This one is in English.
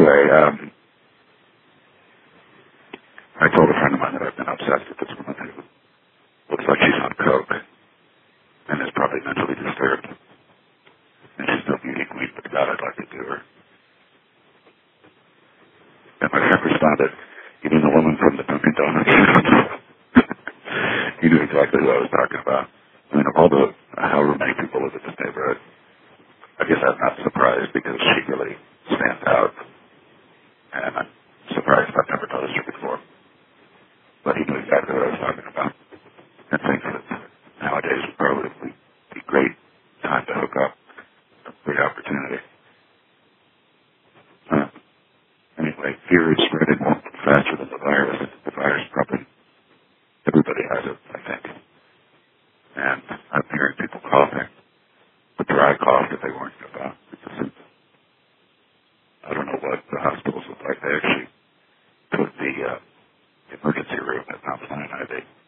anyway, I told a friend of mine that I've been obsessed with this woman who looks like she's on coke and is probably mentally disturbed. And she's no beauty queen, but God, I'd like to do her. And my friend responded, "You mean the woman from the Dunkin' Donuts?" He knew exactly what I was talking about. I mean, of all the however many people live in this neighborhood, I guess I'm not surprised because she really stands out. And I'm surprised I've never noticed her before. But he knew exactly what I was talking about. And thinks that nowadays would probably be a great time to hook up. A great opportunity. Anyway, fear is spreading more faster than the virus. The virus probably, everybody has it, I think. And I'm hearing people coughing. The dry cough that they weren't about. I don't know what the hospitals look like. They actually put the emergency room at Mount Sinai. They